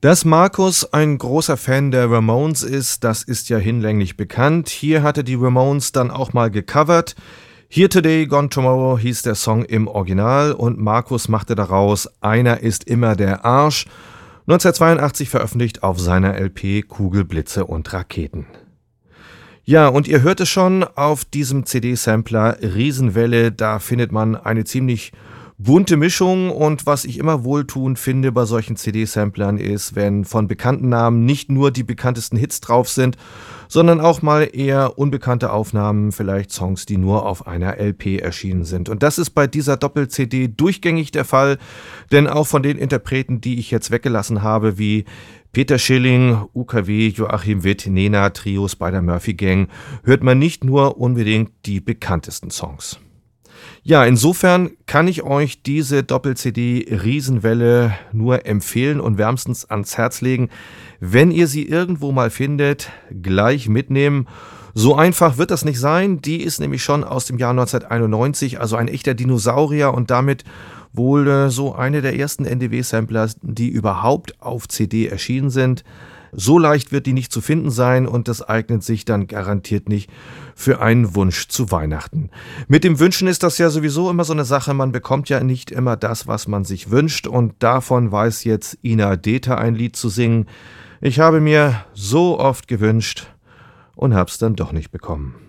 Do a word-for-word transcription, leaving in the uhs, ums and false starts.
Dass Markus ein großer Fan der Ramones ist, das ist ja hinlänglich bekannt. Hier hatte die Ramones dann auch mal gecovert. Here Today, Gone Tomorrow hieß der Song im Original und Markus machte daraus Einer ist immer der Arsch, neunzehnhundertzweiundachtzig veröffentlicht auf seiner L P Kugel, Blitze und Raketen. Ja, und ihr hört es schon, auf diesem C D-Sampler Riesenwelle, da findet man eine ziemlich bunte Mischung und was ich immer wohltuend finde bei solchen C D-Samplern ist, wenn von bekannten Namen nicht nur die bekanntesten Hits drauf sind, sondern auch mal eher unbekannte Aufnahmen, vielleicht Songs, die nur auf einer L P erschienen sind. Und das ist bei dieser Doppel-C D durchgängig der Fall, denn auch von den Interpreten, die ich jetzt weggelassen habe, wie Peter Schilling, U K W, Joachim Witt, Nena, Trios bei der Murphy Gang, hört man nicht nur unbedingt die bekanntesten Songs. Ja, insofern kann ich euch diese Doppel-C D Riesenwelle nur empfehlen und wärmstens ans Herz legen. Wenn ihr sie irgendwo mal findet, gleich mitnehmen. So einfach wird das nicht sein. Die ist nämlich schon aus dem Jahr neunzehnhunderteinundneunzig, also ein echter Dinosaurier und damit wohl äh, so eine der ersten N D W-Sampler, die überhaupt auf C D erschienen sind. So leicht wird die nicht zu finden sein und das eignet sich dann garantiert nicht für einen Wunsch zu Weihnachten. Mit dem Wünschen ist das ja sowieso immer so eine Sache, man bekommt ja nicht immer das, was man sich wünscht und davon weiß jetzt Ina Deta ein Lied zu singen. Ich habe mir so oft gewünscht und hab's dann doch nicht bekommen.